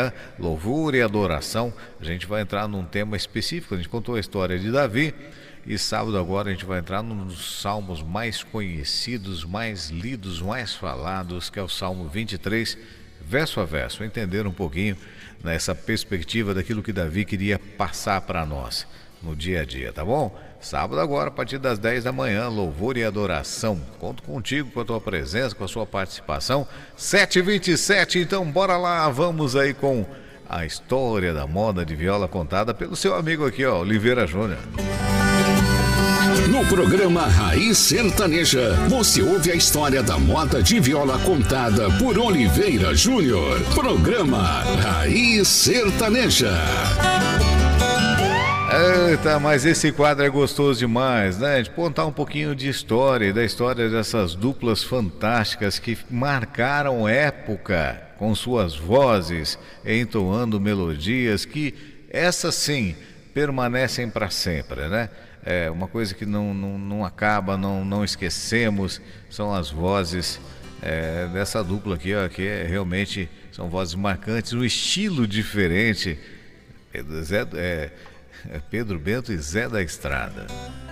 manhã, louvor e adoração. A gente vai entrar num tema específico, a gente contou a história de Davi. E sábado agora a gente vai entrar num dos salmos mais conhecidos, mais lidos, mais falados, que é o Salmo 23, verso a verso. Entender um pouquinho nessa perspectiva daquilo que Davi queria passar para nós no dia a dia, tá bom? Sábado agora, a partir das 10 da manhã, louvor e adoração. Conto contigo, com a tua presença, com a sua participação. 7h27, então bora lá, vamos aí com a história da moda de viola contada pelo seu amigo aqui, ó, Oliveira Júnior. No programa Raiz Sertaneja, você ouve a história da moda de viola contada por Oliveira Júnior. Programa Raiz Sertaneja. Eita, mas esse quadro é gostoso demais, né? De contar um pouquinho de história, da história dessas duplas fantásticas que marcaram época com suas vozes, entoando melodias que, essas sim, permanecem para sempre, né? É uma coisa que não acaba, não esquecemos, são as vozes dessa dupla aqui, ó, que realmente são vozes marcantes, um estilo diferente. Pedro Bento e Zé da Estrada.